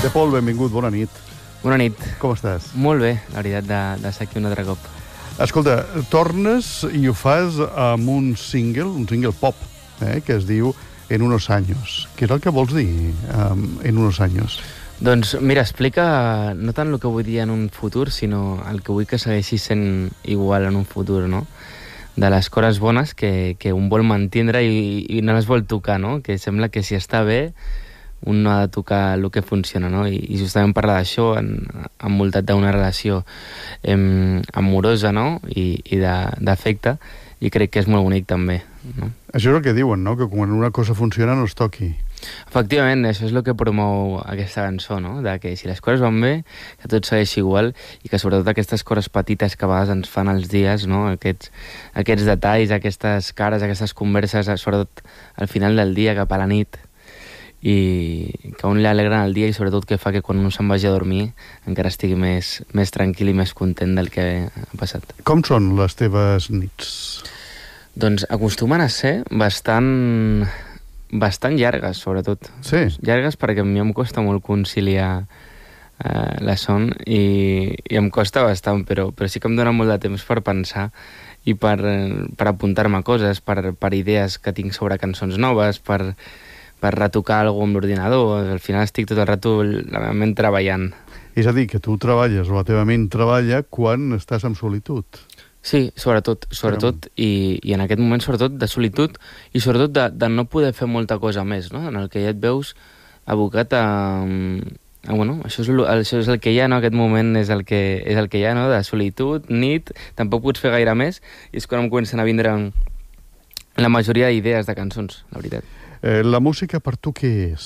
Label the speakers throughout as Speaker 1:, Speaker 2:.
Speaker 1: De Paul, benvingut, bona nit.
Speaker 2: Bona nit.
Speaker 1: Com estàs?
Speaker 2: Molt bé, la veritat, de ser aquí un altre cop.
Speaker 1: Escolta, tornes i ho fas amb un single pop, que es diu En unos años. Què és el que vols dir, En unos años?
Speaker 2: Doncs mira, explica no tant el que vull dir en un futur, sinó el que vull que segueixi sent igual en un futur, no? De les coses bones que un vol mantindre i no les vol tocar, no? Que sembla que si està bé, un no ha de tocar el que funciona, no? I justament parlar d'això envoltat d'una relació amorosa, no? I d'afecte, i crec que és molt bonic també, no?
Speaker 1: Això és el que diuen, no? Que quan una cosa funciona no es toqui.
Speaker 2: Efectivament, això és el que promou aquesta cançó, no? De que si les coses van bé, que tot segueixi igual i que sobretot aquestes coses petites que a vegades ens fan els dies, no? Aquests detalls, aquestes cares, aquestes converses, sobretot al final del dia, cap a la nit, i que a un li alegren el dia i sobretot que fa que quan un se'n vagi a dormir encara estigui més tranquil i més content del que ha passat.
Speaker 1: Com són les teves nits?
Speaker 2: Doncs acostumen a ser bastant llargues, sobretot.
Speaker 1: Sí.
Speaker 2: Llargues perquè a mi em costa molt conciliar la son i em costa bastant, però sí que em dona molt de temps per pensar i per apuntar-me coses, per idees que tinc sobre cançons noves, per retocar alguna cosa amb l'ordinador. Al final estic tot el rato la meva ment treballant.
Speaker 1: És a dir, que tu treballes, o la teva ment treballa quan estàs en solitud.
Speaker 2: Sí, sobretot, i en aquest moment sobretot de solitud i sobretot de no poder fer molta cosa més, no? En el que ja et veus abocat bueno, això és el que hi ha, no? Aquest moment és el que hi ha, no? De solitud, nit, tampoc pots fer gaire més, i és quan em comencen a vindre la majoria d'idees de cançons, la veritat.
Speaker 1: La música per tu què és?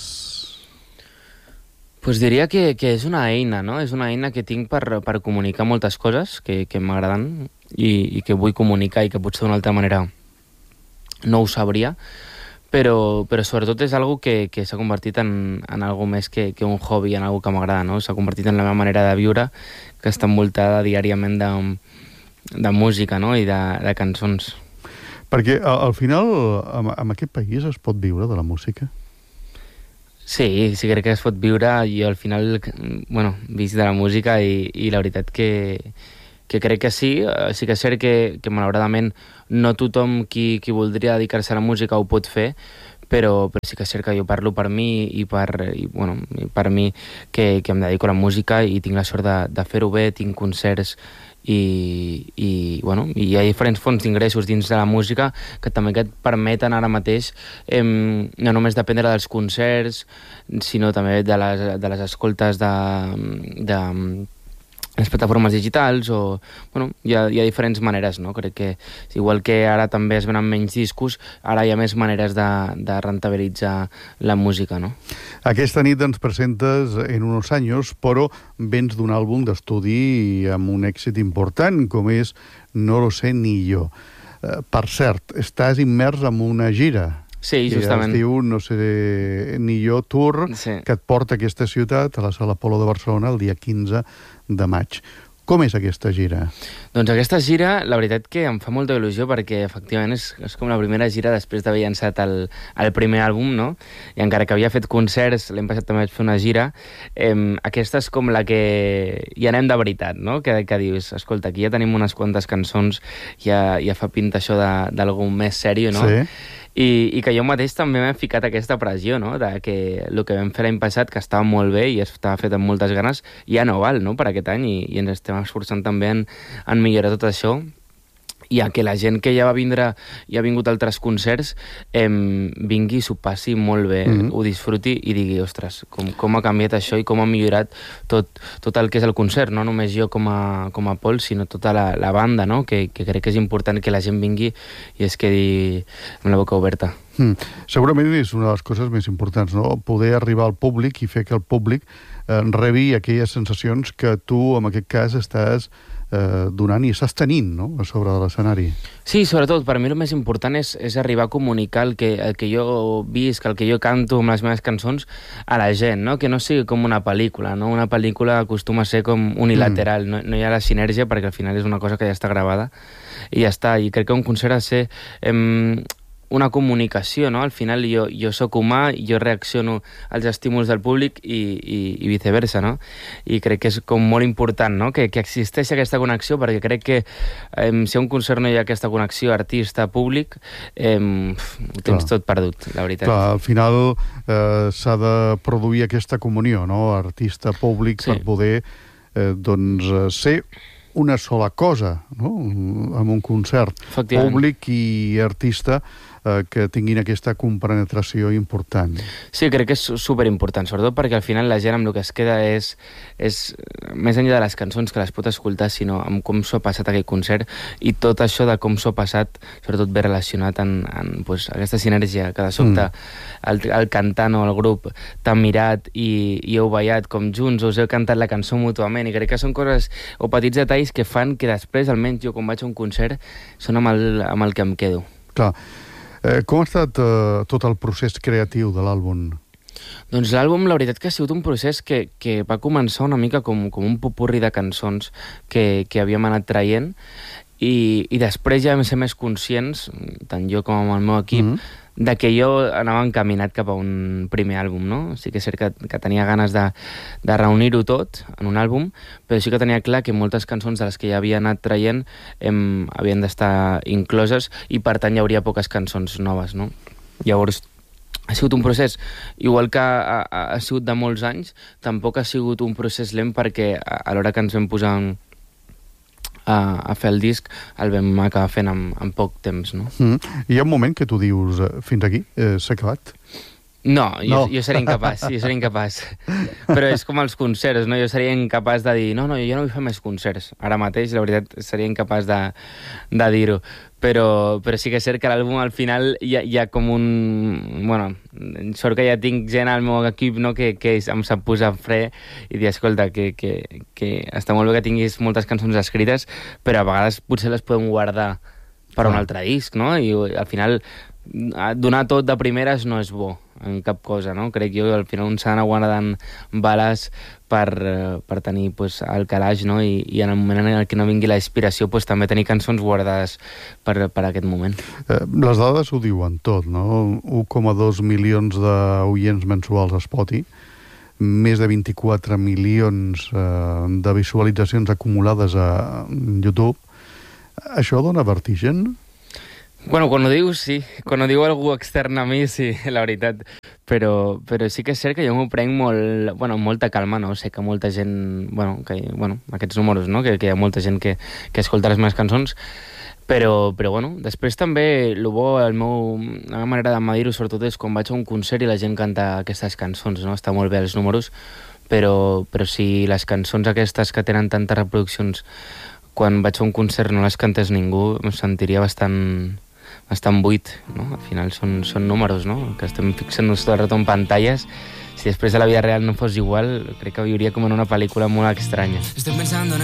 Speaker 2: Pues diria que és una eina, no? És una eina que tinc per comunicar moltes coses que m'agraden i que vull comunicar i que potser d'una altra manera no ho sabria, però sobretot és algo que s'ha convertit en algo més que un hobby, en algo que m'agrada, no? S'ha convertit en la meva manera de viure, que està envoltada diàriament de música, no? I de cançons.
Speaker 1: Perquè al final, en aquest país es pot viure de la música?
Speaker 2: Sí, crec que es pot viure. Jo al final, bueno, visc de la música i la veritat que crec que sí. Sí que és cert que malauradament no tothom qui voldria dedicar-se a la música ho pot fer, però sí que és cert que jo parlo per mi i per mi que em dedico a la música i tinc la sort de fer-ho bé, tinc concerts i hi ha diferents fonts d'ingressos dins de la música que també et permeten ara mateix no només dependre dels concerts, sinó també de les escoltes de les plataformes digitals hi ha diferents maneres, no? Crec que igual que ara també es venen menys discos, ara hi ha més maneres de rentabilitzar la música, no?
Speaker 1: Aquesta nit ens presentes En unos años, però vens d'un àlbum d'estudi amb un èxit important, com és No lo sé ni yo. Per cert, estàs immers en una gira.
Speaker 2: Sí, justament.
Speaker 1: Que es diu No sé ni yo Tour,
Speaker 2: sí,
Speaker 1: que et porta a aquesta ciutat, a la Sala Apolo de Barcelona, el dia 15 de maig. Com és aquesta gira?
Speaker 2: Doncs aquesta gira, la veritat que em fa molta il·lusió perquè efectivament és com la primera gira després d'haver llançat el primer àlbum, no? I encara que havia fet concerts, l'any passat també vaig fer una gira, aquesta és com la que hi anem de veritat, no? Que dius, escolta, aquí ja tenim unes quantes cançons, ja fa pinta això d'algú més sèrio, no?
Speaker 1: Sí.
Speaker 2: I que jo mateix també m'he ficat aquesta pressió, no? De que el que vam fer l'any passat, que estava molt bé i estava fet amb moltes ganes, ja no val, no?, per aquest any, i ens estem esforçant també en millorar tot això, i a que la gent que ja va vindre i ha vingut a altres concerts vingui i s'ho passi molt bé, ho disfruti i digui, ostres, com ha canviat això i com ha millorat tot el que és el concert, no només jo com a Pol, sinó tota la banda, no? Que crec que és important que la gent vingui i es quedi amb la boca oberta.
Speaker 1: Segurament és una de les coses més importants, no? Poder arribar al públic i fer que el públic rebi aquelles sensacions que tu, en aquest cas, estàs donant i estàs tenint, no?, a sobre de l'escenari.
Speaker 2: Sí, sobretot, per mi el més important és arribar a comunicar el que jo visc, el que jo canto amb les meves cançons a la gent, no? Que no sigui com una pel·lícula, no? Una pel·lícula acostuma a ser com unilateral, no hi ha la sinergia perquè al final és una cosa que ja està gravada i ja està, i crec que un concert ha de ser una comunicació, no? Al final jo sóc humà, jo reacciono als estímuls del públic i viceversa, no? I crec que és com molt important, no? Que existeixi aquesta connexió, perquè crec que si a un concert no hi ha aquesta connexió artista-públic, ho tens tot perdut, la veritat.
Speaker 1: Clar, al final s'ha de produir aquesta comunió, no? Artista-públic, per poder ser una sola cosa, no? Amb un concert públic i artista que tinguin aquesta compenetració important.
Speaker 2: Sí, crec que és superimportant, sobretot perquè al final la gent amb el que es queda és més enllà de les cançons que les pot escoltar, sinó amb com s'ho ha passat aquell concert, i tot això de com s'ho ha passat, sobretot bé relacionat en aquesta sinergia que de sobte el cantant o el grup t'ha mirat i heu ballat com junts, us heu cantat la cançó mútuament, i crec que són coses o petits detalls que fan que després, almenys jo quan vaig a un concert, són amb el que em quedo.
Speaker 1: Clar. Com ha estat tot el procés creatiu de l'àlbum?
Speaker 2: Doncs l'àlbum, la veritat que ha sigut un procés que va començar una mica com un popurri de cançons que havíem anat traient, i després ja vam ser més conscients, tant jo com el meu equip, de que jo anava encaminat cap a un primer àlbum, no? Sí que és cert que tenia ganes de reunir-ho tot en un àlbum, però sí que tenia clar que moltes cançons de les que ja havia anat traient havien d'estar incloses, i per tant hi hauria poques cançons noves, no? Llavors, ha sigut un procés, igual que ha sigut de molts anys, tampoc ha sigut un procés lent, perquè a l'hora que ens vam posar a fer el disc el vam acabar fent en poc temps, no?
Speaker 1: Hi ha un moment que tu dius, fins aquí, s'ha acabat?
Speaker 2: No, jo seria incapaç, però és com els concerts, no? Jo seria incapaç de dir, no, jo no vull fer més concerts. Ara mateix, la veritat, seria incapaç de dir-ho. Però sí que és cert que l'àlbum al final hi ha com un... Bueno, sort que ja tinc gent al meu equip, no?, que em sap posar fre i dir, escolta, que està molt bé que tinguis moltes cançons escrites, però a vegades potser les podem guardar per un altre disc, no? I al final donar tot de primeres no és bo en cap cosa, no? Crec jo, al final un s'ha d'anar guardant bales per tenir el calaix, no? I en el moment en què no vingui la inspiració, també tenir cançons guardades per aquest moment.
Speaker 1: Les dades ho diuen tot, no? 1,2 milions d'oients mensuals a Spotify, més de 24 milions de visualitzacions acumulades a YouTube. Això dona vertigen?
Speaker 2: Bueno, quan ho dius, sí. Quan ho diu algú extern a mi, sí, la veritat. Però sí que és cert que jo m'ho prenc molta calma, no? Sé que molta gent... aquests números, no? Que hi ha molta gent que escolta les meves cançons, però després també la meva manera de medir-ho sobretot és quan vaig a un concert i la gent canta aquestes cançons, no? Està molt bé els números, però si les cançons aquestes que tenen tantes reproduccions quan vaig a un concert no les cantés ningú, em sentiria bastant buit, no? Al final són números, no? Que estem fixant-nos tot el rato en pantalles. Si després de la vida real no fos igual, crec que viuria com en una pel·lícula molt estranya.